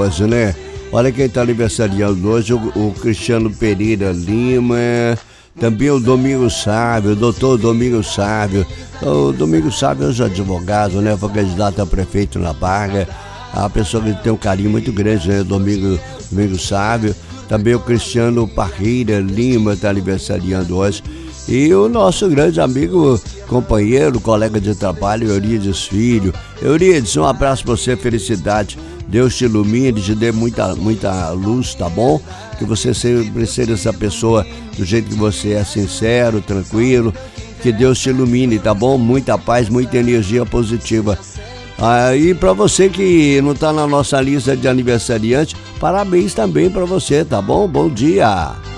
hoje, né? Olha quem tá aniversariando hoje, o Cristiano Pereira Lima, também o Domingos Sávio, o doutor Domingos Sávio. O Domingos Sávio é um advogado, né? Foi candidato a prefeito na Barra. A pessoa que tem um carinho muito grande, né? Domingos Sávio. Também o Cristiano Parreira Lima está aniversariando hoje. E o nosso grande amigo, companheiro, colega de trabalho, Eurídice Filho. Eurídice, um abraço para você, felicidade. Deus te ilumine, te dê muita luz, tá bom? Que você sempre seja essa pessoa do jeito que você é, sincero, tranquilo. Que Deus te ilumine, tá bom? Muita paz, muita energia positiva. E para você que não tá na nossa lista de aniversariantes, parabéns também para você, tá bom? Bom dia!